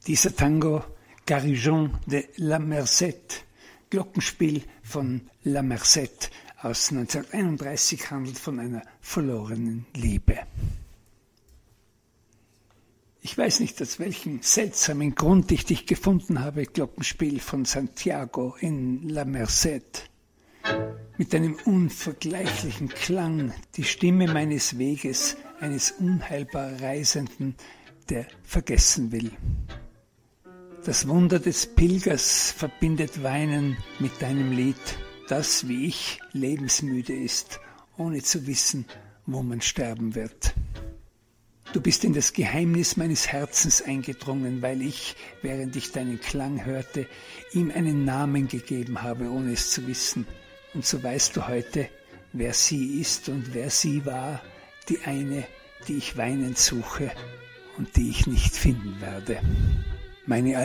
Dieser Tango Garrigón de la Merced, Glockenspiel von La Merced aus 1931, handelt von einer verlorenen Liebe. Ich weiß nicht, aus welchem seltsamen Grund ich dich gefunden habe, Glockenspiel von Santiago in La Merced. Mit einem unvergleichlichen Klang, die Stimme meines Weges, eines unheilbar Reisenden, der vergessen will. Das Wunder des Pilgers verbindet Weinen mit deinem Lied, das wie ich lebensmüde ist, ohne zu wissen, wo man sterben wird. Du bist in das Geheimnis meines Herzens eingedrungen, weil ich, während ich deinen Klang hörte, ihm einen Namen gegeben habe, ohne es zu wissen. Und so weißt du heute, wer sie ist und wer sie war, die eine, die ich weinend suche und die ich nicht finden werde. Meine